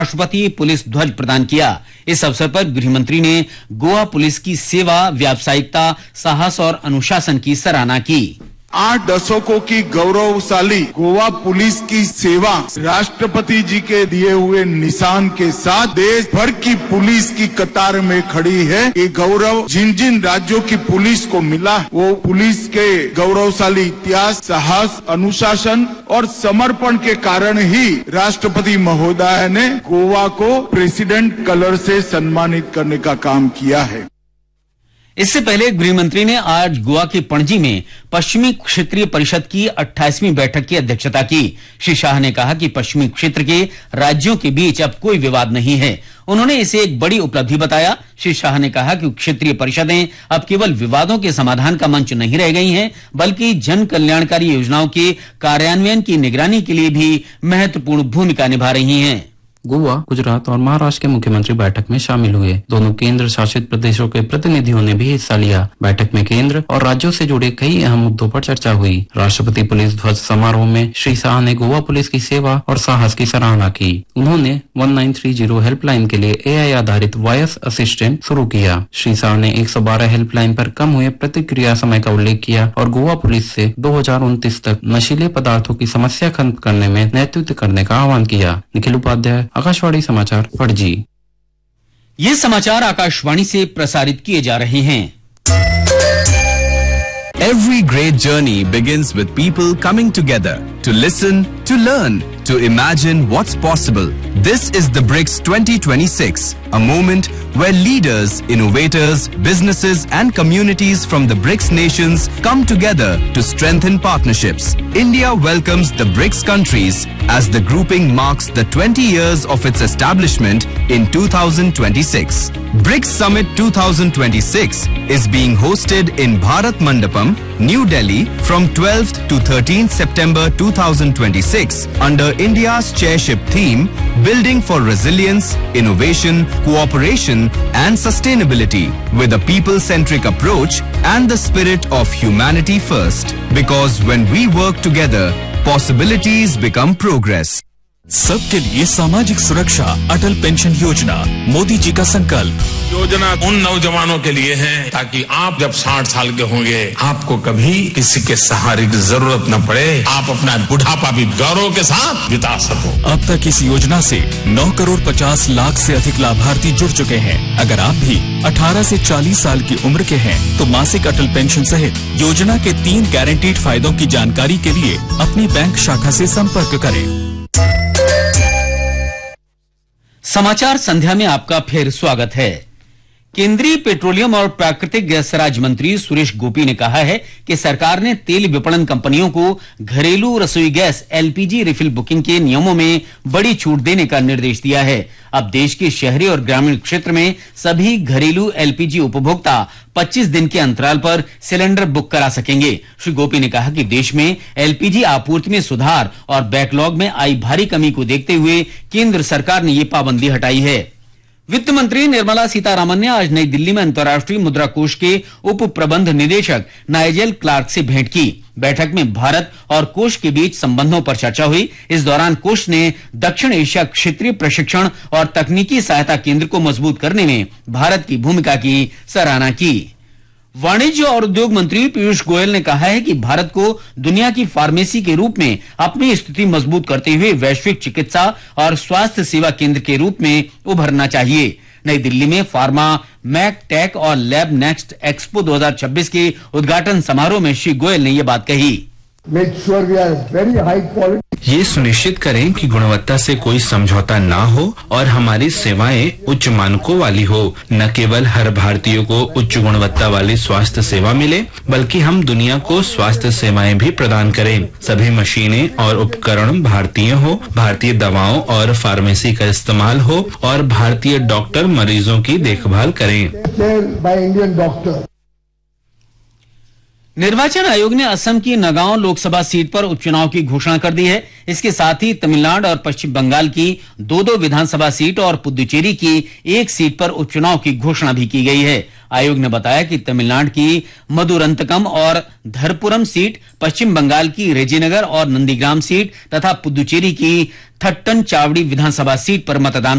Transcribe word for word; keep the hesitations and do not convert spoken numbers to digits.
राष्ट्रपति पुलिस ध्वज प्रदान किया। इस अवसर पर गृह मंत्री ने गोवा पुलिस की सेवा, व्यावसायिकता, साहस और अनुशासन की सराहना की। आठ दशकों की गौरवशाली गोवा पुलिस की सेवा राष्ट्रपति जी के दिए हुए निशान के साथ देश भर की पुलिस की कतार में खड़ी है। ये गौरव जिन जिन राज्यों की पुलिस को मिला, वो पुलिस के गौरवशाली इतिहास, साहस, अनुशासन और समर्पण के कारण ही राष्ट्रपति महोदय ने गोवा को प्रेसिडेंट कलर से सम्मानित करने का काम किया है। इससे पहले गृह मंत्री ने आज गोवा के पणजी में पश्चिमी क्षेत्रीय परिषद की अट्ठाईसवीं बैठक की अध्यक्षता की। श्री शाह ने कहा कि पश्चिमी क्षेत्र के राज्यों के बीच अब कोई विवाद नहीं है। उन्होंने इसे एक बड़ी उपलब्धि बताया। श्री शाह ने कहा कि क्षेत्रीय परिषदें अब केवल विवादों के समाधान का मंच नहीं रह गई हैं, बल्कि जन कल्याणकारी योजनाओं के कार्यान्वयन की निगरानी के लिए भी महत्वपूर्ण भूमिका निभा रही हैं। गोवा, गुजरात और महाराष्ट्र के मुख्यमंत्री बैठक में शामिल हुए। दोनों केंद्र शासित प्रदेशों के प्रतिनिधियों ने भी हिस्सा लिया। बैठक में केंद्र और राज्यों से जुड़े कई अहम मुद्दों पर चर्चा हुई। राष्ट्रपति पुलिस ध्वज समारोह में श्री शाह ने गोवा पुलिस की सेवा और साहस की सराहना की। उन्होंने उन्नीस तीस हेल्पलाइन के लिए एआई आधारित वॉयस असिस्टेंट शुरू किया। श्री शाह ने एक सौ बारह हेल्पलाइन पर कम हुए प्रतिक्रिया समय का उल्लेख किया और गोवा पुलिस से दो हजार उनतीस तक नशीले पदार्थों की समस्या खत्म करने में नेतृत्व करने का आह्वान किया। निखिल उपाध्याय, आकाशवाणी समाचार, पणजी। ये समाचार आकाशवाणी से प्रसारित किए जा रहे हैं। Every great journey begins with people coming together to listen, to learn, to imagine what's possible. This is the BRICS twenty twenty-six, a moment where leaders, innovators, businesses and communities from the BRICS nations come together to strengthen partnerships. India welcomes the BRICS countries as the grouping marks the twenty years of its establishment in two thousand twenty-six. BRICS Summit twenty twenty-six is being hosted in Bharat Mandapam, New Delhi from twelfth to thirteenth September two thousand twenty-six under India's chairship theme Building for Resilience, Innovation, Cooperation and Sustainability with a people-centric approach and the spirit of humanity first. Because when we work together, possibilities become progress. सबके लिए सामाजिक सुरक्षा, अटल pension योजना, मोदी जी का संकल्प। योजना उन नौजवानों के लिए है ताकि आप जब साठ साल के होंगे, आपको कभी किसी के सहारे की जरूरत न पड़े, आप अपना बुढ़ापा भी गौरव के साथ बिता सको। अब तक इस योजना से नौ करोड़ पचास लाख से अधिक लाभार्थी जुड़ चुके हैं। अगर आप भी अठारह से चालीस साल की उम्र के हैं, तो मासिक अटल पेंशन सहित योजना के तीन गारंटीड फायदों की जानकारी के लिए अपनी बैंक शाखा से संपर्क करें। समाचार संध्या में आपका फिर स्वागत है। केंद्रीय पेट्रोलियम और प्राकृतिक गैस राज्य मंत्री सुरेश गोपी ने कहा है कि सरकार ने तेल विपणन कंपनियों को घरेलू रसोई गैस एलपीजी रिफिल बुकिंग के नियमों में बड़ी छूट देने का निर्देश दिया है। अब देश के शहरी और ग्रामीण क्षेत्र में सभी घरेलू एलपीजी उपभोक्ता पच्चीस दिन के अंतराल पर सिलेंडर बुक करा सकेंगे। श्री गोपी ने कहा कि देश में एलपीजी आपूर्ति में सुधार और बैकलॉग में आई भारी कमी को देखते हुए केंद्र सरकार ने ये पाबंदी हटाई है। वित्त मंत्री निर्मला सीतारामन ने आज नई दिल्ली में अंतर्राष्ट्रीय मुद्रा कोष के उप प्रबंध निदेशक नाइजेल क्लार्क से भेंट की। बैठक में भारत और कोष के बीच संबंधों पर चर्चा हुई। इस दौरान कोष ने दक्षिण एशिया क्षेत्रीय प्रशिक्षण और तकनीकी सहायता केंद्र को मजबूत करने में भारत की भूमिका की सराहना की। वाणिज्य और उद्योग मंत्री पीयूष गोयल ने कहा है कि भारत को दुनिया की फार्मेसी के रूप में अपनी स्थिति मजबूत करते हुए वैश्विक चिकित्सा और स्वास्थ्य सेवा केंद्र के रूप में उभरना चाहिए। नई दिल्ली में फार्मा मैक टेक और लैब नेक्स्ट एक्सपो दो हज़ार छब्बीस के उद्घाटन समारोह में श्री गोयल ने यह बात कही। Make sure we are very high quality. ये सुनिश्चित करें कि गुणवत्ता से कोई समझौता ना हो और हमारी सेवाएं उच्च मानकों वाली हो। न केवल हर भारतीय को उच्च गुणवत्ता वाली स्वास्थ्य सेवा मिले, बल्कि हम दुनिया को स्वास्थ्य सेवाएं भी प्रदान करें। सभी मशीनें और उपकरण भारतीय हो, भारतीय दवाओं और फार्मेसी का इस्तेमाल हो और भारतीय डॉक्टर मरीजों की देखभाल करें। निर्वाचन आयोग ने असम की नगांव लोकसभा सीट पर उपचुनाव की घोषणा कर दी है। इसके साथ ही तमिलनाडु और पश्चिम बंगाल की दो दो विधानसभा सीट और पुदुचेरी की एक सीट पर उपचुनाव की घोषणा भी की गई है। आयोग ने बताया कि तमिलनाडु की मधुरंतकम और धरपुरम सीट, पश्चिम बंगाल की रेजीनगर और नंदीग्राम सीट तथा पुदुचेरी की थट्टन चावड़ी विधानसभा सीट पर मतदान